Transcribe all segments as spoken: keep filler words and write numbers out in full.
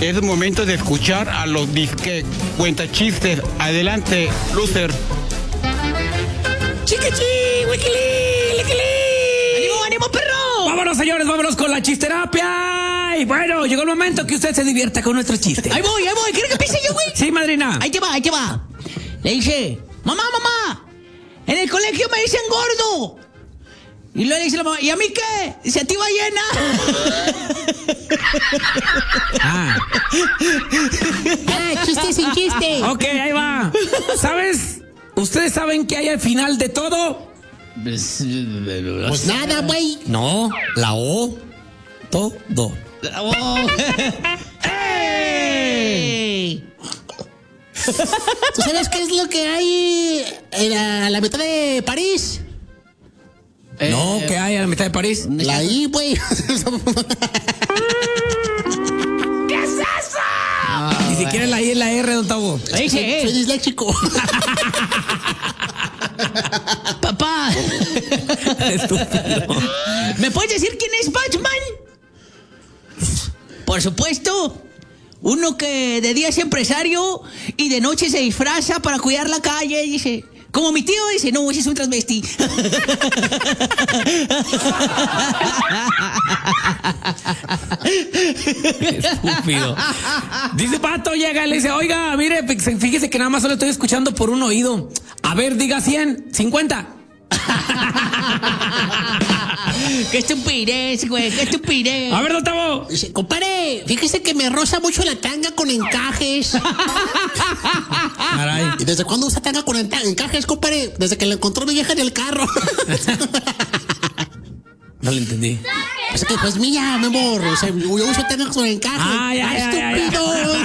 Es momento de escuchar a los disque cuentachistes. Adelante, Lucer. ¡Chiquichi! ¡Wikili! ¡Liquili! ¡Ánimo, ánimo, perro! Vámonos, señores, vámonos con la chisterapia. Y bueno, llegó el momento que usted se divierta con nuestro chiste. Ahí voy, ahí voy. ¿Quieres que empiece yo, güey? Sí, madrina. Ahí te va, ahí te va. Le dice, mamá, mamá, en el colegio me dicen gordo. Y luego le dice la mamá, ¿y a mí qué? Dice, a ti ballena. Ah. Ah, chiste sin chiste. Ok, ahí va. ¿Sabes? ¿Ustedes saben qué hay al final de todo? Pues nada, güey. No, la O. Todo. Oh. ¡Ey! ¿Tú sabes qué es lo que hay en la, la mitad de París? No, ¿qué hay a la mitad de París? La I, güey. ¿Qué es eso? Oh, Ni siquiera la I es la R, don Tavo. Soy, soy disléxico. Papá. Estúpido. ¿Me puedes decir quién es Batman? Por supuesto. Uno que de día es empresario y de noche se disfraza para cuidar la calle. Dice, como mi tío, dice, no, ese es un transvesti. Estúpido. Dice Pato, llega y le dice, oiga, mire, fíjese que nada más solo estoy escuchando por un oído. A ver, diga cien, cincuenta. Qué estupidez, güey, qué estupidez. A ver, don Tavo. Dice, compadre, fíjese que me roza mucho la tanga con encajes. Caray. ¿Y desde cuándo usa tanga con encajes, compadre? Desde que la encontró mi vieja en el carro. No le entendí. Es que pues mía, mi amor, o sea, yo uso tanga con encajes. Ay, ay, ay, estúpido.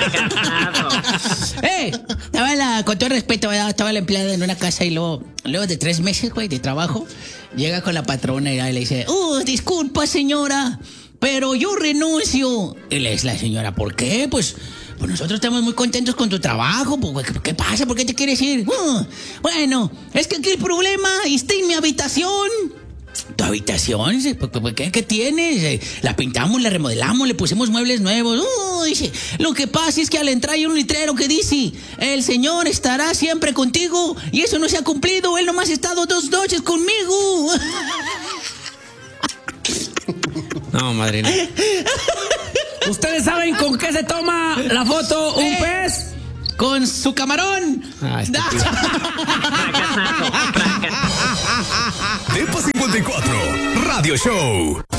Eh, estaba la, con todo respeto, ¿verdad? Estaba la empleada en una casa y luego, luego de tres meses, güey, de trabajo, llega con la patrona y le dice, oh, disculpa, señora, pero yo renuncio. Y le dice la señora, ¿por qué? Pues, pues nosotros estamos muy contentos con tu trabajo. Pues, ¿qué pasa? ¿Por qué te quieres ir? Uh, bueno, es que aquí el problema está en mi habitación. ¿Tu habitación? ¿Qué, qué tienes? La pintamos, la remodelamos, le pusimos muebles nuevos. Uh, dice, lo que pasa es que al entrar hay un letrero que dice, el Señor estará siempre contigo, y eso no se ha cumplido. Él nomás ha estado dos noches conmigo. No, madrina. ¿Ustedes saben con qué se toma la foto un eh, pez? Con su camarón. Ah, Depa cincuenta y cuatro Radio Show.